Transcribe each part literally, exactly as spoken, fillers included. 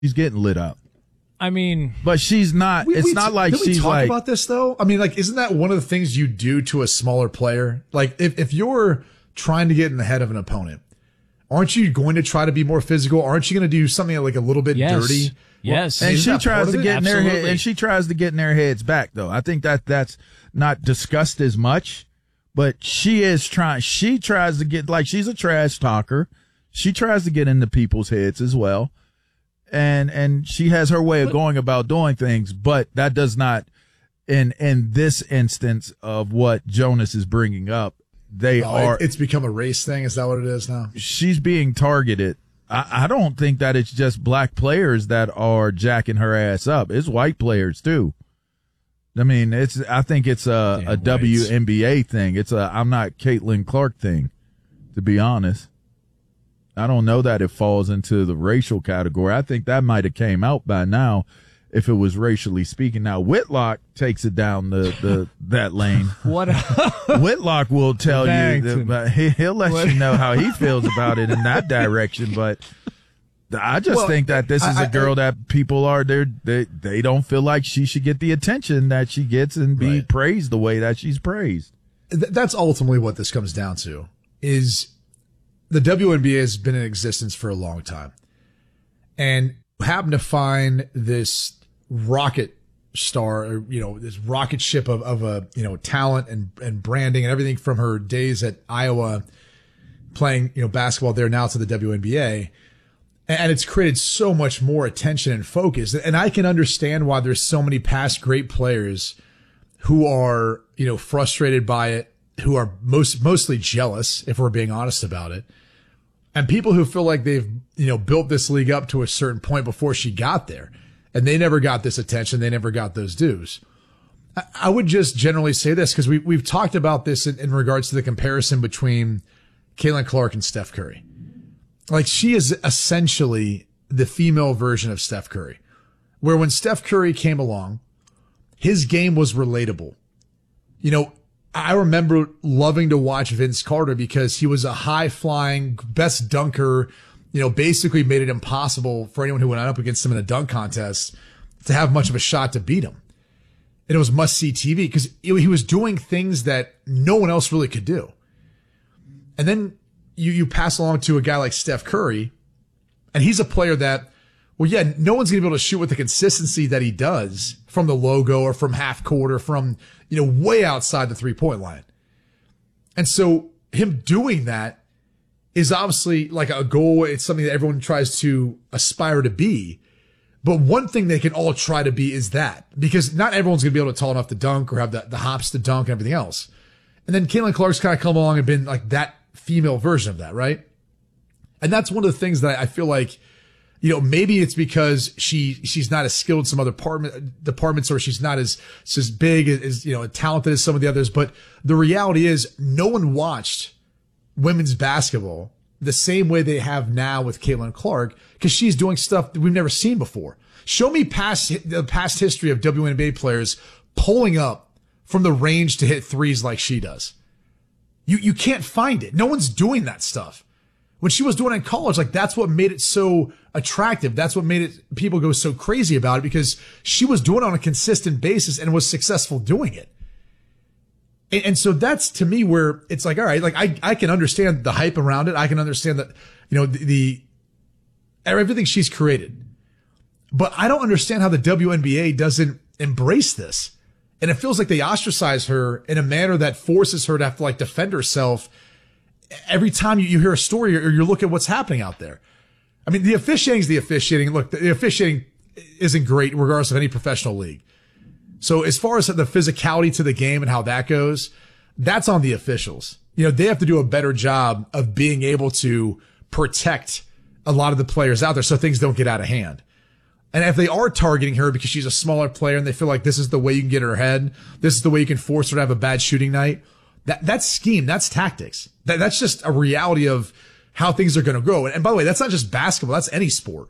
She's getting lit up. I mean, but she's not. We, it's we, not like did she's we talk like about this though. I mean, like, isn't that one of the things you do to a smaller player? Like, if if you're trying to get in the head of an opponent, aren't you going to try to be more physical? Aren't you going to do something like a little bit yes. dirty? Yes, and she tries to get in their head, Absolutely. and she tries to get in their heads back. Though I think that that's not discussed as much, but she is trying. She tries to get like she's a trash talker. She tries to get into people's heads as well. And, and she has her way of going about doing things, but that does not, in, in this instance of what Jonas is bringing up, they oh, are. It's become a race thing. Is that what it is now? She's being targeted. I, I don't think that it's just black players that are jacking her ass up. It's white players too. I mean, it's, I think it's a, a W N B A thing. It's a, I'm not Caitlin Clark thing, to be honest. I don't know that it falls into the racial category. I think that might have came out by now if it was racially speaking. Now, Whitlock takes it down the, the that lane. What? Whitlock will tell Thanks. you, that, but he, he'll let What? you know how he feels about it in that direction. But I just Well, think that this is I- a girl I- that people are there. They, they don't feel like she should get the attention that she gets and be Right. praised the way that she's praised. Th- that's ultimately what this comes down to. Is the W N B A has been in existence for a long time, and happen to find this rocket star, or, you know, this rocket ship of, of a, you know, talent and, and branding and everything from her days at Iowa playing, you know, basketball there now to the W N B A. And it's created so much more attention and focus. And I can understand why there's so many past great players who are, you know, frustrated by it, who are most, mostly jealous, if we're being honest about it. And people who feel like they've, you know, built this league up to a certain point before she got there. And they never got this attention. They never got those dues. I, I would just generally say this, because we, we've talked about this in, in regards to the comparison between Caitlin Clark and Steph Curry. Like, she is essentially the female version of Steph Curry, where when Steph Curry came along, his game was relatable. You know, I remember loving to watch Vince Carter because he was a high flying, best dunker, you know, basically made it impossible for anyone who went up against him in a dunk contest to have much of a shot to beat him. And it was must see T V because he was doing things that no one else really could do. And then you, you pass along to a guy like Steph Curry, and he's a player that, well, yeah, no one's going to be able to shoot with the consistency that he does from the logo or from half court or from, you know, way outside the three point line. And so him doing that is obviously like a goal. It's something that everyone tries to aspire to be. But one thing they can all try to be is that, because not everyone's going to be able to tall enough to dunk or have the, the hops to dunk and everything else. And then Caitlin Clark's kind of come along and been like that female version of that, right? And that's one of the things that I feel like, you know, maybe it's because she, she's not as skilled in some other department, departments, or she's not as, as big as, you know, talented as some of the others. But the reality is no one watched women's basketball the same way they have now with Caitlin Clark, because she's doing stuff that we've never seen before. Show me past, the past history of W N B A players pulling up from the range to hit threes like she does. You, you can't find it. No one's doing that stuff. When she was doing it in college, like, that's what made it so attractive. That's what made it, people go so crazy about it, because she was doing it on a consistent basis and was successful doing it. And, and so that's, to me, where it's like, all right, like, I, I can understand the hype around it. I can understand that, you know, the, the everything she's created, but I don't understand how the W N B A doesn't embrace this. And it feels like they ostracize her in a manner that forces her to have to, like, defend herself every time you, you hear a story or you look at what's happening out there. I mean, the officiating is the officiating. Look, the officiating isn't great regardless of any professional league. So as far as the physicality to the game and how that goes, that's on the officials. You know, they have to do a better job of being able to protect a lot of the players out there so things don't get out of hand. And if they are targeting her because she's a smaller player and they feel like this is the way you can get her head, this is the way you can force her to have a bad shooting night, that that's scheme, that's tactics. That that's just a reality of how things are going to go. And, and by the way, that's not just basketball, that's any sport.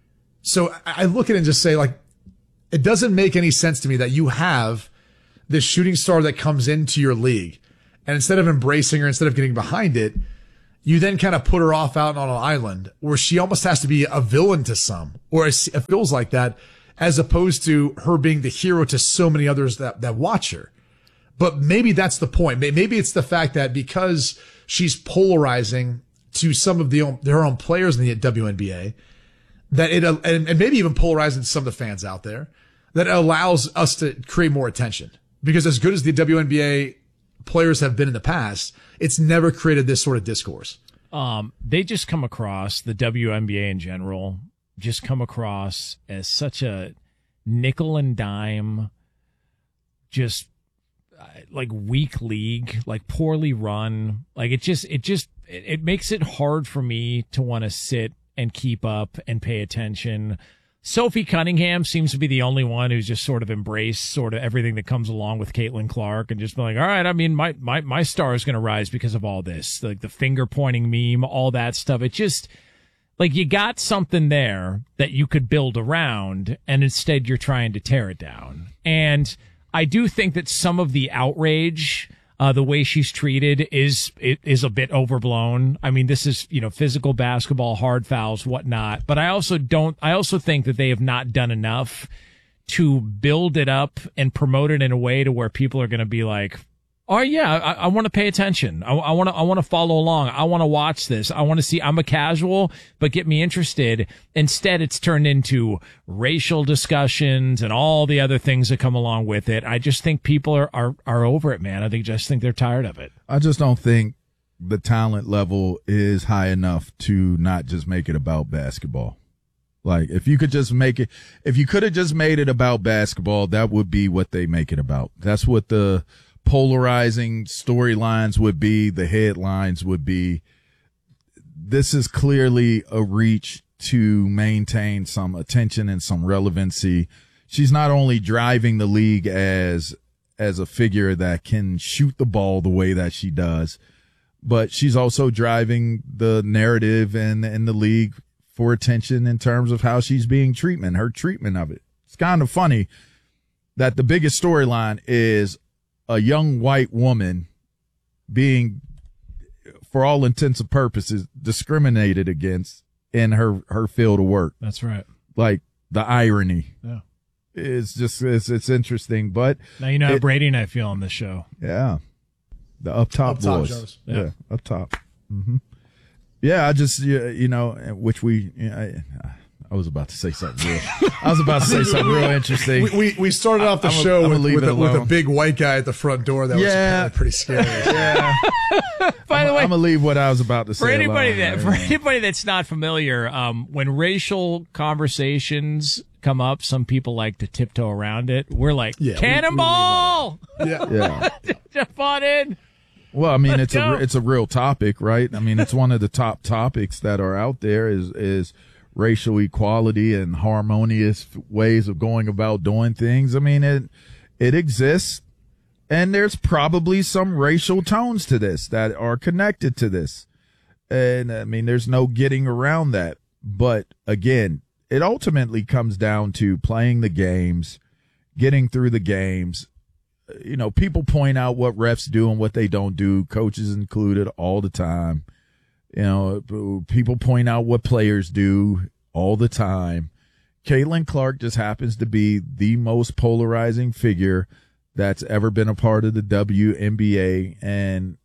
So I, I look at it and just say, like, it doesn't make any sense to me that you have this shooting star that comes into your league, and instead of embracing her, instead of getting behind it, you then kind of put her off out on an island where she almost has to be a villain to some, or it feels like that, as opposed to her being the hero to so many others that, that watch her. But maybe that's the point. Maybe it's the fact that because she's polarizing to some of the her own players in the W N B A, that it, and, and maybe even polarizing to some of the fans out there, that allows us to create more attention. Because as good as the W N B A players have been in the past, it's never created this sort of discourse. Um, they just come across, the W N B A in general, just come across as such a nickel and dime, just like weak league, like poorly run. Like it just, it just, it, it makes it hard for me to want to sit and keep up and pay attention. Sophie Cunningham seems to be the only one who's just sort of embraced sort of everything that comes along with Caitlin Clark and just be like, all right, I mean, my, my, my star is going to rise because of all this, like the finger pointing meme, all that stuff. It just like you got something there that you could build around, and instead you're trying to tear it down. And I do think that some of the outrage, uh, the way she's treated is, it is a bit overblown. I mean, this is, you know, physical basketball, hard fouls, whatnot. But I also don't, I also think that they have not done enough to build it up and promote it in a way to where people are going to be like, oh yeah, I, I want to pay attention. I, I want to, I want to follow along. I want to watch this. I want to see, I'm a casual, but get me interested. Instead, it's turned into racial discussions and all the other things that come along with it. I just think people are, are, are over it, man. I think just think they're tired of it. I just don't think the talent level is high enough to not just make it about basketball. Like if you could just make it, if you could have just made it about basketball, that would be what they make it about. That's what the polarizing storylines would be, the headlines would be. This is clearly a reach to maintain some attention and some relevancy. She's not only driving the league as as a figure that can shoot the ball the way that she does, but she's also driving the narrative and in, in the league for attention in terms of how she's being treatment, her treatment of it. It's kind of funny that the biggest storyline is a young white woman being, for all intents and purposes, discriminated against in her, her field of work. That's right. Like the irony. Yeah. It's just, it's, it's interesting, but now you know how it, Brady and I feel on this show. Yeah. The up top up top boys. shows. Yeah. Yeah. Up top. Mm-hmm. Yeah. I just, you know, which we, you know, I, I was about to say something real. I was about to say something real interesting. We we, we started off the I'm show a, with, with, a, with a alone. big white guy at the front door that Yeah. was pretty scary. Yeah. By I'm, the way, I'm gonna leave what I was about to say for anybody alone, that right? for anybody that's not familiar, um, when racial conversations come up, some people like to tiptoe around it. We're like, Yeah, we- cannonball! Yeah. Yeah. Jump on in. Well, I mean, Let's it's go. a it's a real topic, right? I mean, it's one of the top topics that are out there is is racial equality and harmonious ways of going about doing things. I mean, it it exists, and there's probably some racial tones to this that are connected to this. And I mean, there's no getting around that. But again, it ultimately comes down to playing the games, getting through the games. You know, people point out what refs do and what they don't do, coaches included, all the time. You know, people point out what players do all the time. Caitlin Clark just happens to be the most polarizing figure that's ever been a part of the W N B A. And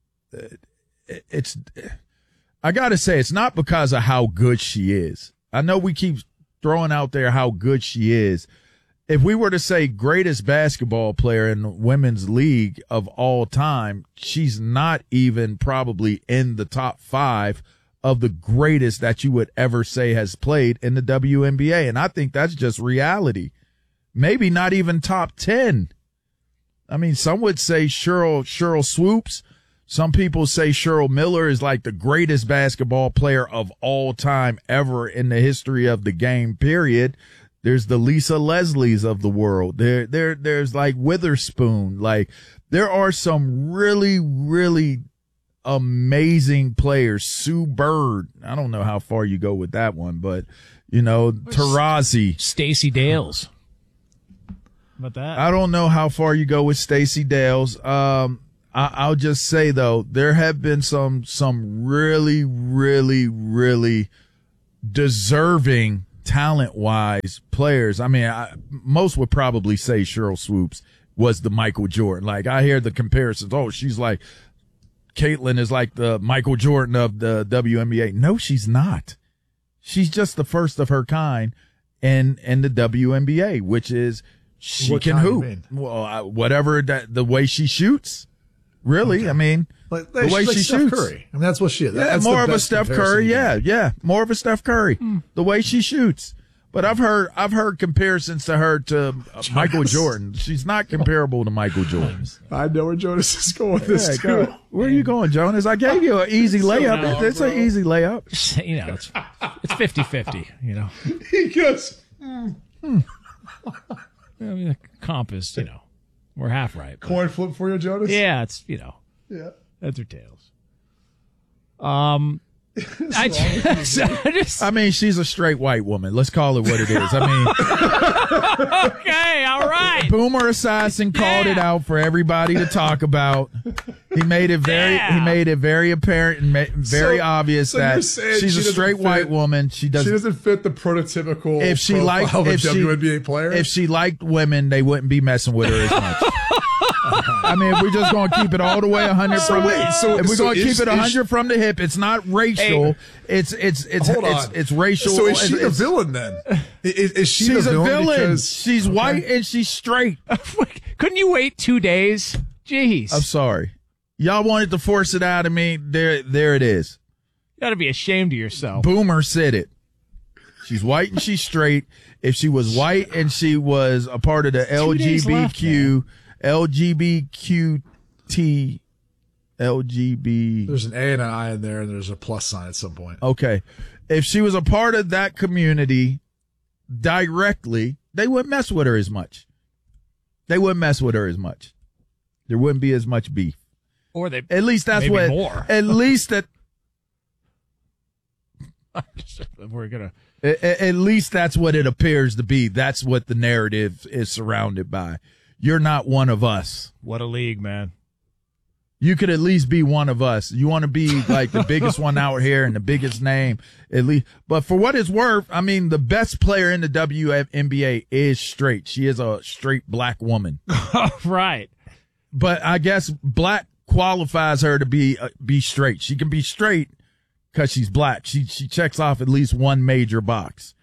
it's, I got to say, it's not because of how good she is. I know we keep throwing out there how good she is. If we were to say greatest basketball player in women's league of all time, she's not even probably in the top five of the greatest that you would ever say has played in the W N B A. And I think that's just reality. Maybe not even top ten. I mean, some would say Cheryl, Cheryl Swoops. Some people say Cheryl Miller is like the greatest basketball player of all time ever in the history of the game, period. There's the Lisa Leslies of the world. There, there, there's like Witherspoon. Like there are some really, really amazing players. Sue Bird. I don't know how far you go with that one, but you know, Taurasi. Stacey Dales. How about that? I don't know how far you go with Stacey Dales. Um, I, I'll just say though, there have been some some really, really, really deserving talent wise players. I mean, I, most would probably say Sheryl Swoopes was the Michael Jordan. Like I hear the comparisons. Oh, she's like Caitlin is like the Michael Jordan of the W N B A. No, she's not. She's just the first of her kind in in the W N B A, which is she what can kind hoop. you mean? Well, I, whatever that, the way she shoots. Really, okay. I mean, like, the way like she Steph shoots. Curry. I mean, that's what she is. Yeah, That's more the of a best Steph comparison Curry. you Yeah, can. yeah, more of a Steph Curry. Mm. The way she shoots. But I've heard I've heard comparisons to her to uh, Michael Jordan. She's not comparable to Michael Jordan. I know where Jonas is going with this Yeah, too. go. Where are you going, Jonas? I gave you an easy layup. no, It's an easy layup. You know, it's it's fifty-fifty, you know. He goes, mm. I mean, the comp is, you know, we're half right. but- coin flip for you, Jonas? Yeah, it's, you know, Yeah. heads or tails. Um, I just, I just, I mean, she's a straight white woman. Let's call it what it is. I mean, okay, all right. Boomer Assassin called Yeah. it out for everybody to talk about. He made it very, Yeah. he made it very apparent and ma- very So- obvious so you're that saying she's she a doesn't straight fit- white woman. She She doesn't. doesn't fit the prototypical If she profile liked, of a if she, W N B A player. if she liked women, they wouldn't be messing with her as much. I mean, if we're just going to keep it all the way one hundred from wait, the, so- if we're so going to is- keep it is- one hundred from the hip, it's not racial. It's it's it's Hold it's, on. it's racial. So is she it's, the it's- villain then? Is, is she She's the a villain? villain. Because, She's okay. white and she's straight. Couldn't you wait two days? Jeez. I'm sorry. Y'all wanted to force it out of me. There, there it is. You gotta be ashamed of yourself. Boomer said it. She's white and she's straight. If she was white and she was a part of the Two days left, L G B T Q, L G B Q T, L G B. There's an A and an I in there, and there's a plus sign at some point. Okay. If she was a part of that community directly, they wouldn't mess with her as much. They wouldn't mess with her as much. There wouldn't be as much beef. Or they, At least that's Maybe what. more. At least that. we're gonna, At, at least that's what it appears to be. That's what the narrative is surrounded by. You're not one of us. what a league, man. You could at least be one of us. You want to be like the biggest one out here and the biggest name, at least. But for what it's worth, I mean, the best player in the W N B A is straight. She is a straight black woman. Right. But I guess black qualifies her to be uh, be straight. She can be straight because she's black. She she checks off at least one major box.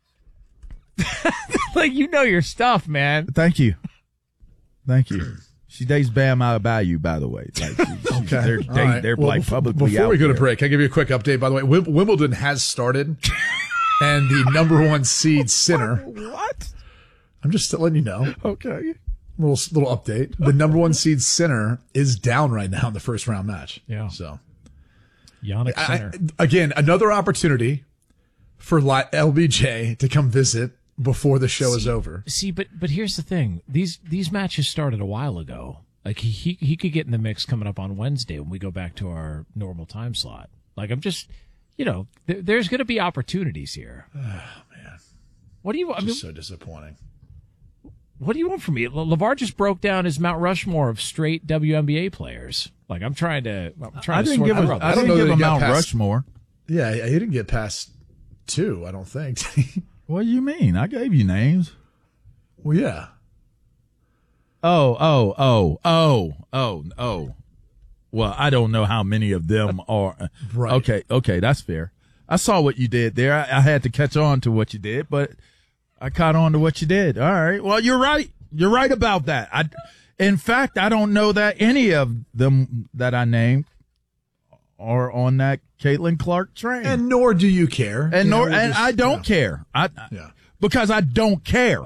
Like, you know your stuff, man. Thank you. Thank you. She dates Bam Adebayo, by the way. Like, she, she, Okay. They're, All they, right. they're Well, like bef- publicly Before out we go to there. break, I'll give you a quick update. By the way, Wim- Wimbledon has started, and the number one seed Sinner. What? I'm just letting you know. Okay. Little little update. The number one seed Sinner is down right now in the first round match. Yeah. So Yannick I, Sinner. again, another opportunity for Li- L B J to come visit before the show is over. See, but but here's the thing: these these matches started a while ago. Like he he, he could get in the mix coming up on Wednesday when we go back to our normal time slot. Like I'm just, you know, there, there's going to be opportunities here. Oh man, What do you? I mean, just so disappointing. what do you want from me? Le- LeVar just broke down his Mount Rushmore of straight W N B A players. Like I'm trying to, I'm trying I to didn't sort give through a, all I this. don't didn't know give that a he got Mount past- Rushmore. Yeah, he didn't get past two. I don't think. What do you mean? I gave you names. Well, yeah. Oh, oh, oh, oh, oh, oh. Well, I don't know how many of them are. Right. Okay, okay, that's fair. I saw what you did there. I, I had to catch on to what you did, but I caught on to what you did. All right. Well, you're right. You're right about that. I, in fact, I don't know that any of them that I named are on that Caitlin Clark train. And nor do you care. and You know, nor, we're and just- I don't yeah. care. I, Yeah. because I don't care.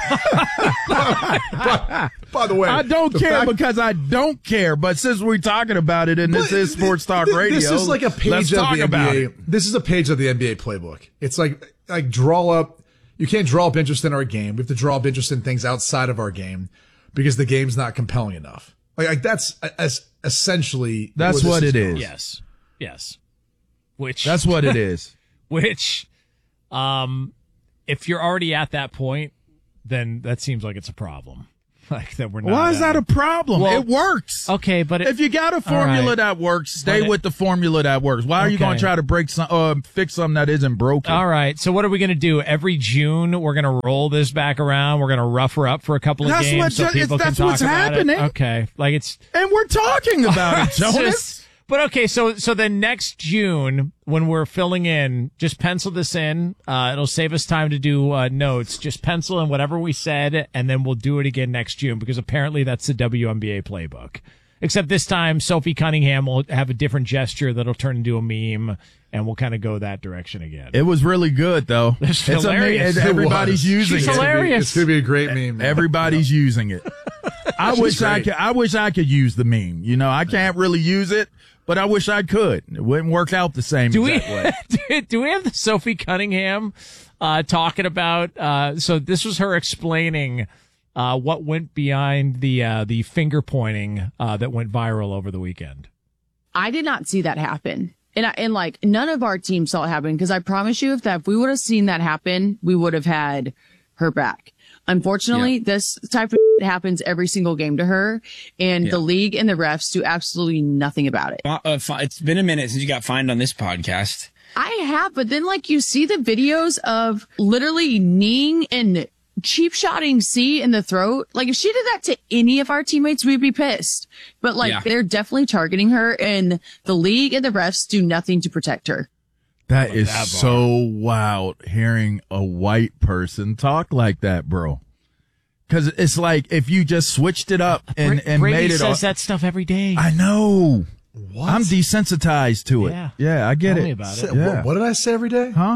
By the way, I don't the care fact- because I don't care. But since we're talking about it and this But is Sports Talk th- Radio, This is like a let's page of talk the about N B A. it. This is a page of the N B A playbook. It's like like draw up. You can't draw up interest in our game. We have to draw up interest in things outside of our game because the game's not compelling enough. Like, like that's as essentially That's where what this it going. is. Yes, yes. Which That's what it is. which, um, if you're already at that point, then that seems like it's a problem. like that we're not. Why is that a problem? Well, it works. Okay, but it, if you got a formula right. that works, stay But with it, the formula that works. Why are okay. you going to try to break some, uh, fix something that isn't broken? All right. So what are we going to do? Every June, we're going to roll this back around. We're going to rough her up for a couple of that's games what, so people that's can talk what's about happening. it. Okay. Like it's, and we're talking about it, Jonas. Just, but okay, so so then next June when we're filling in, just pencil this in. Uh, it'll save us time to do uh, notes. Just pencil in whatever we said, and then we'll do it again next June because apparently that's the W N B A playbook. Except this time, Sophie Cunningham will have a different gesture that'll turn into a meme, and we'll kind of go that direction again. It was really good, though. It's, it's hilarious. Amazing. Everybody's it using She's it. hilarious. It's going to be a great meme. Now. Everybody's yep. using it. I wish great. I could. I wish I could use the meme. You know, I can't really use it, but I wish I could. It wouldn't work out the same do exact we, way. Do we have the Sophie Cunningham uh, talking about? Uh, so this was her explaining uh, what went behind the uh, the finger pointing uh, that went viral over the weekend. I did not see that happen. And, I, and like none of our team saw it happen because I promise you if that if we would have seen that happen, we would have had her back. Unfortunately, yeah. this type of happens every single game to her, and yeah. the league and the refs do absolutely nothing about it. Uh, it's been a minute since you got fined on this podcast. I have, but then like you see the videos of literally kneeing and cheap shotting C in the throat. Like if she did that to any of our teammates, we'd be pissed. But like yeah. they're definitely targeting her, and the league and the refs do nothing to protect her. That is that so wild hearing a white person talk like that, bro. Because it's like if you just switched it up and, Bra- and Brady made it. says all, that stuff every day. I know. What? I'm desensitized to it. Yeah, yeah I get Tell it. Me about it. Say, yeah. what, what did I say every day? Huh?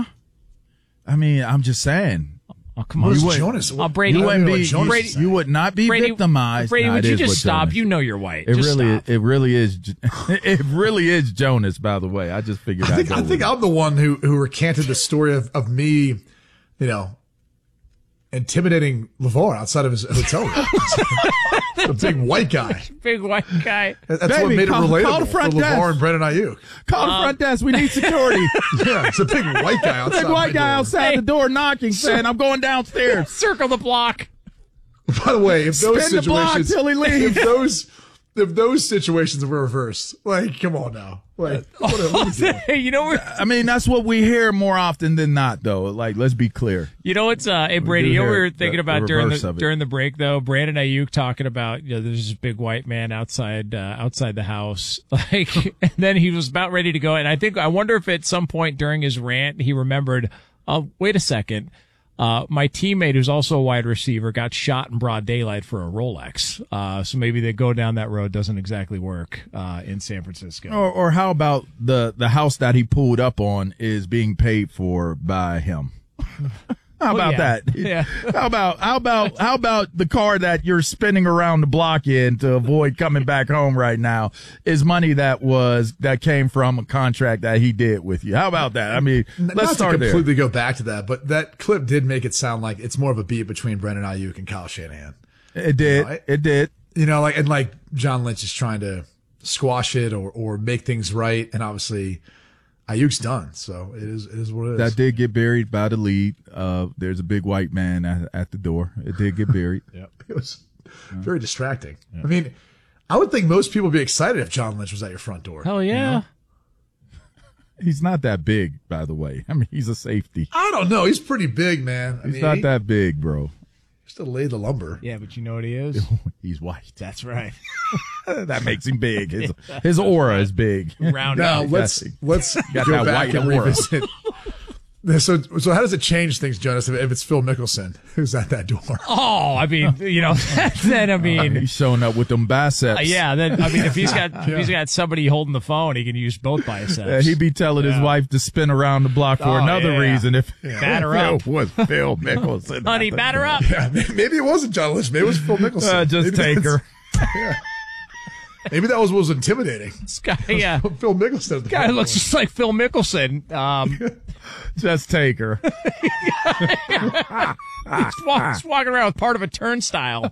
I mean, I'm just saying. Oh, come on. What You is Jonas? Oh, Brady, you, wouldn't be, Jonas Brady, you would not be Brady, victimized. Brady, nah, would you just stop? Jonas. You know you're white. It just really, stop. it really is. It really is Jonas. By the way, I just figured. I think, I'd go I think with I'm the one who who recanted the story of of me, you know, intimidating LeVar outside of his hotel room. The big white guy. Big white guy. That's Baby, what made call, it relatable call the front for desk. LeVar and Brendan Ayuk. Call the front desk. We need security. Yeah, it's a big white guy outside. Big white guy door. outside Hey. the door knocking, saying, "I'm going downstairs." Circle the block. By the way, if those Spin the block situations, till he leaves. if those, if those situations were reversed, like, come on now, like, what are, what are you doing? Hey, you know what? I mean, that's what we hear more often than not, though. Like, let's be clear. You know what's uh? Hey Brady, do you know what we hear were thinking the- about the during reverse the of it. during the break though. Brandon Ayuk talking about you know there's this big white man outside uh, outside the house, like, and then he was about ready to go, and I think I wonder if at some point during his rant he remembered, oh wait a second. Uh, my teammate, who's also a wide receiver, got shot in broad daylight for a Rolex. Uh, so maybe they go down that road doesn't exactly work uh, in San Francisco. Or, or how about the the house that he pulled up on is being paid for by him? How Well, about yeah. that? Yeah. How about how about how about the car that you're spinning around the block in to avoid coming back home right now is money that was that came from a contract that he did with you? How about that? I mean, let's Not start to there. completely go back to that, but that clip did make it sound like it's more of a beat between Brendan Ayuk and Kyle Shanahan. It did. You know, I- It did. You know, like and like John Lynch is trying to squash it or or make things right, and obviously Ayuk's done, so it is it is what it is. That did get buried by the lead. Uh, there's a big white man at, at the door. It did get buried. Yep. It was very distracting. I mean, I would think most people would be excited if John Lynch was at your front door. Hell yeah. You know? He's not that big, by the way. I mean, he's a safety. I don't know. He's pretty big, man. I He's mean, not he that big, bro. used to lay the lumber. Yeah, but you know what he is? He's white. That's right. That makes him big. His, his aura is big. Round Now out. let's let's Got go that back white and aura. revisit. So, so how does it change things, Jonas, if it's Phil Mickelson who's at that door? Oh, I mean, you know, then I mean, He's showing up with them biceps. uh, yeah. Then I mean, if he's got if he's got somebody holding the phone, he can use both biceps. Uh, he'd be telling his Yeah. wife to spin around the block for Oh, another yeah. reason. If Batter Phil up. was Phil Mickelson, Honey, batter up. Yeah, maybe it wasn't John Lynch. Maybe it was Phil Mickelson. Uh, just maybe take that's- her. Maybe that was what was intimidating. This guy, yeah, Phil Mickelson. At the guy front looks door. just like Phil Mickelson. Um, Just take her. he's, walk, he's walking around with part of a turnstile.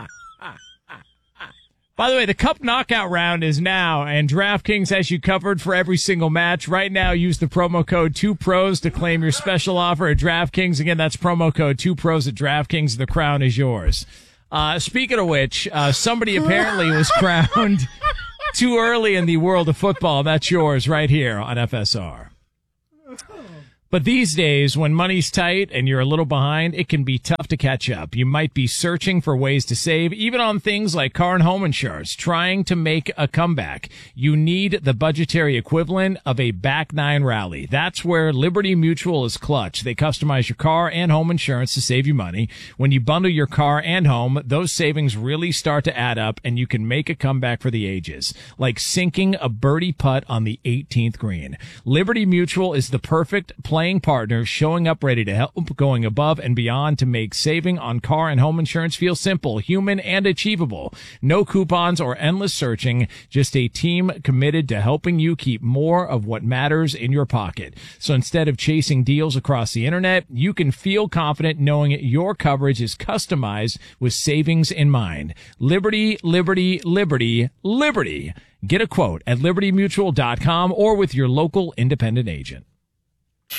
By the way, the Cup Knockout round is now, and DraftKings has you covered for every single match. Right now, use the promo code two pros to claim your special offer at DraftKings. Again, that's promo code two pros at DraftKings. The crown is yours. Uh, speaking of which, uh, somebody apparently was crowned too early in the world of football. That's yours right here on F S R. But these days, when money's tight and you're a little behind, it can be tough to catch up. You might be searching for ways to save, even on things like car and home insurance, trying to make a comeback. You need the budgetary equivalent of a back nine rally. That's where Liberty Mutual is clutch. They customize your car and home insurance to save you money. When you bundle your car and home, those savings really start to add up, and you can make a comeback for the ages, like sinking a birdie putt on the eighteenth green. Liberty Mutual is the perfect playing partner, showing up ready to help, going above and beyond to make saving on car and home insurance feel simple, human, and achievable. No coupons or endless searching, just a team committed to helping you keep more of what matters in your pocket. So instead of chasing deals across the internet, you can feel confident knowing your coverage is customized with savings in mind. Liberty, Liberty, Liberty, Liberty. Get a quote at liberty mutual dot com or with your local independent agent.